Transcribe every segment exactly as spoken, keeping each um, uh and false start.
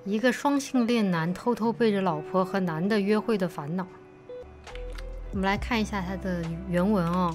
一个双性恋男偷偷背着老婆和男的约会的烦恼。我们来看一下他的原文哦。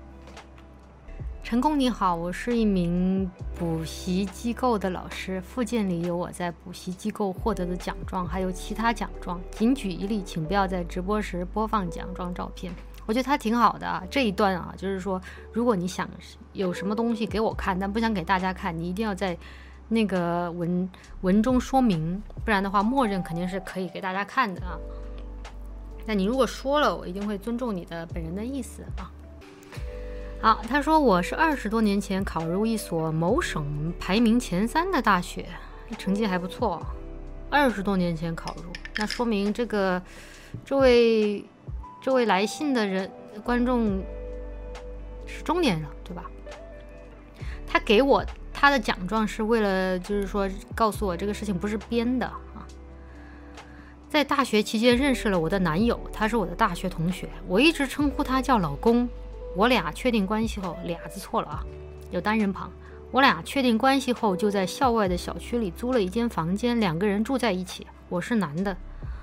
陈工你好，我是一名补习机构的老师，附件里有我在补习机构获得的奖状，还有其他奖状，仅举一例，请不要在直播时播放奖状照片。我觉得他挺好的啊，这一段啊，就是说如果你想有什么东西给我看，但不想给大家看，你一定要在那个文文中说明，不然的话默认肯定是可以给大家看的啊。但你如果说了，我一定会尊重你的本人的意思啊。好，他说我是二十多年前考入一所某省排名前三的大学，成绩还不错。二十多年前考入，那说明这个这位这位来信的人观众是中年人，对吧？他给我他的奖状是为了就是说告诉我这个事情不是编的啊。在大学期间认识了我的男友，他是我的大学同学，我一直称呼他叫老公。我俩确定关系后，俩字错了啊，有单人旁。我俩确定关系后，就在校外的小区里租了一间房间，两个人住在一起。我是男的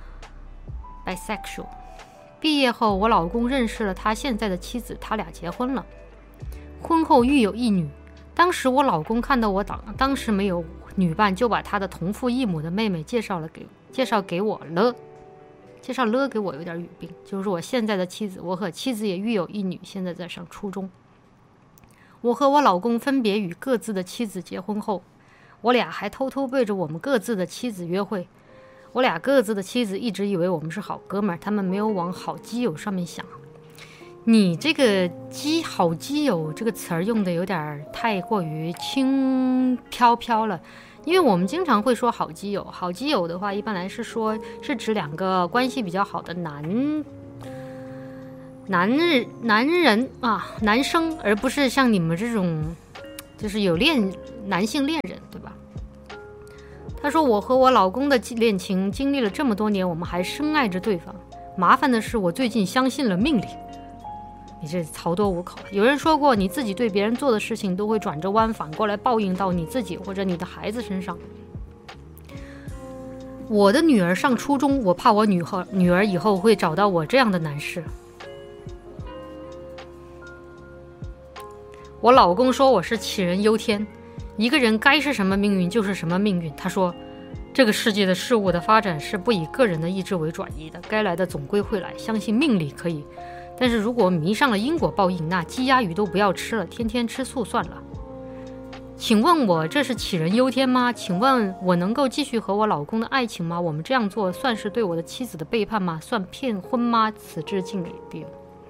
，bisexual。毕业后，我老公认识了他现在的妻子，他俩结婚了，婚后育有一女。当时我老公看到我当当时没有女伴，就把他的同父异母的妹妹介绍了给介绍给我了。介绍了给我有点语病，就是我现在的妻子，我和妻子也育有一女，现在在上初中。我和我老公分别与各自的妻子结婚后，我俩还偷偷背着我们各自的妻子约会。我俩各自的妻子一直以为我们是好哥们儿，他们没有往好基友上面想。你这个基好基友这个词儿用的有点太过于轻飘飘了。因为我们经常会说好基友，好基友的话一般来是说是指两个关系比较好的男男男人啊男生，而不是像你们这种就是有恋男性恋人，对吧？他说我和我老公的恋情经历了这么多年，我们还深爱着对方。麻烦的是我最近相信了命理。你这槽多无口。有人说过，你自己对别人做的事情都会转着弯反过来报应到你自己或者你的孩子身上。我的女儿上初中，我怕我女儿女儿以后会找到我这样的男士。我老公说我是杞人忧天，一个人该是什么命运就是什么命运。他说这个世界的事物的发展是不以个人的意志为转移的，该来的总归会来，相信命理可以，但是如果迷上了因果报应，那鸡鸭鱼都不要吃了，天天吃素算了。请问我这是杞人忧天吗？请问我能够继续和我老公的爱情吗？我们这样做算是对我的妻子的背叛吗？算骗婚吗？此致敬礼毕。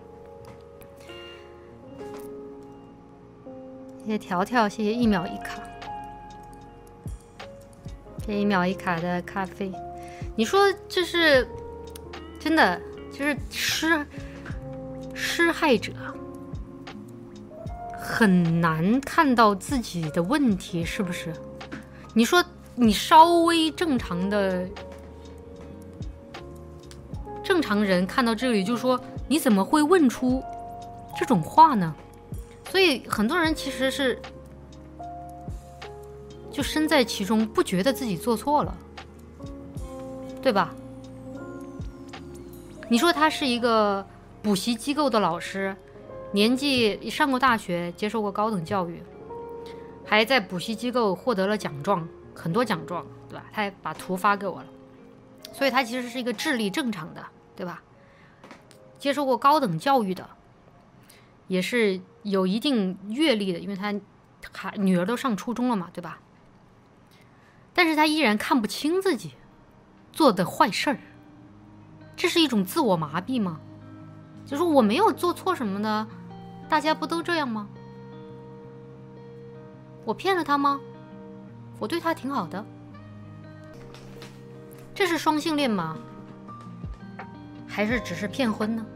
谢谢条条，谢谢一秒一卡，谢谢一秒一卡的咖啡。你说这是真的就是施施害者很难看到自己的问题，是不是？你说你稍微正常的正常人看到这里就说你怎么会问出这种话呢？所以很多人其实是就身在其中，不觉得自己做错了，对吧？你说他是一个补习机构的老师，年纪上过大学，接受过高等教育，还在补习机构获得了奖状，很多奖状，对吧？他还把图发给我了，所以他其实是一个智力正常的，对吧？接受过高等教育的，也是有一定阅历的，因为他还女儿都上初中了嘛，对吧？但是他依然看不清自己做的坏事儿，这是一种自我麻痹吗？就是我没有做错什么呢，大家不都这样吗？我骗了他吗？我对他挺好的，这是双性恋吗？还是只是骗婚呢？